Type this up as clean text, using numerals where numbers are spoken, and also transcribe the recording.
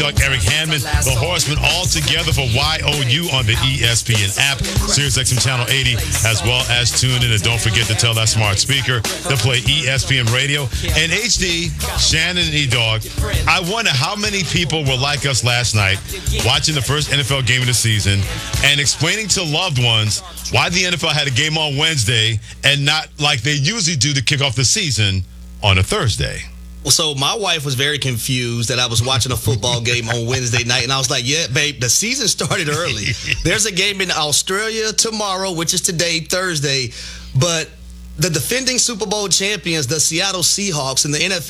Doug, Eric Hammond, the Horsemen, all together for YOU on the ESPN app, SiriusXM Channel 80, as well as tune in. And don't forget to tell that smart speaker to play ESPN Radio. And HD, Shannon and E-Dog, I wonder how many people were like us last night watching the first NFL game of the season and explaining to loved ones why the NFL had a game on Wednesday and not like they usually do to kick off the season on a Thursday. So my wife was very confused that I was watching a football game on Wednesday night, and I was like, yeah, babe, the season started early. There's a game in Australia tomorrow, which is today, Thursday, but the defending Super Bowl champions, the Seattle Seahawks, and the NFL